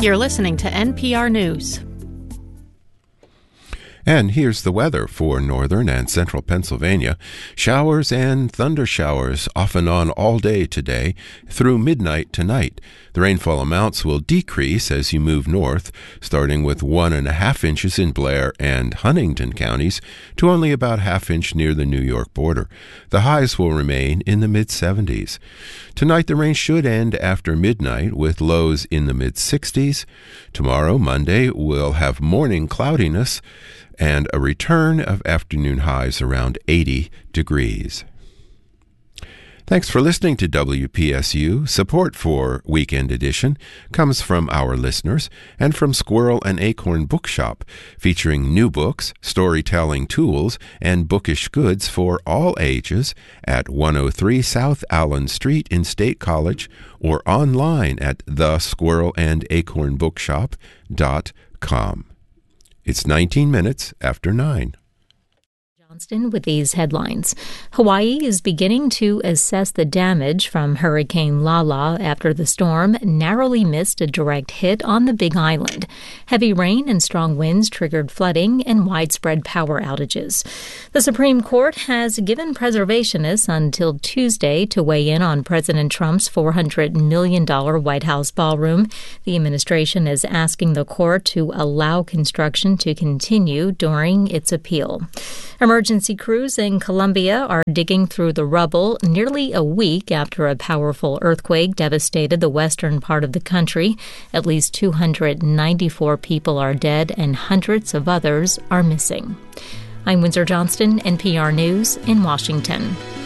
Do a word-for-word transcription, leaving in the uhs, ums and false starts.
You're listening to N P R News. And here's the weather for northern and central Pennsylvania. Showers and thunder showers off and on all day today through midnight tonight. The rainfall amounts will decrease as you move north, starting with one and a half inches in Blair and Huntingdon counties to only about half inch near the New York border. The highs will remain in the mid-seventies. Tonight the rain should end after midnight with lows in the mid-sixties. Tomorrow, Monday, we'll have morning cloudiness and a return of afternoon highs around eighty degrees. Thanks for listening to W P S U. Support for Weekend Edition comes from our listeners and from Squirrel and Acorn Bookshop, featuring new books, storytelling tools, and bookish goods for all ages at one oh three South Allen Street in State College or online at the squirrel and acorn bookshop dot com. It's nineteen minutes after nine. Johnston with these headlines. Hawaii is beginning to assess the damage from Hurricane Lala after the storm narrowly missed a direct hit on the Big Island. Heavy rain and strong winds triggered flooding and widespread power outages. The Supreme Court has given preservationists until Tuesday to weigh in on President Trump's four hundred million dollars White House ballroom. The administration is asking the court to allow construction to continue during its appeal. Emergency crews in Colombia are digging through the rubble nearly a week after a powerful earthquake devastated the western part of the country. At least two hundred ninety-four people are dead and hundreds of others are missing. I'm Windsor Johnston, N P R News in Washington.